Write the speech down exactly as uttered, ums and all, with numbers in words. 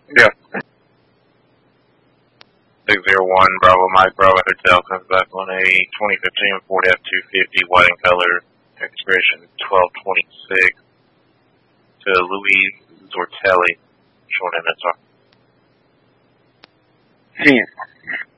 Yeah. six zero one Bravo Mike Bravo Hotel comes back on a twenty fifteen Ford F two fifty white in color, expiration twelve twenty-six to Louise Zortelli, showing in the talk. Ten.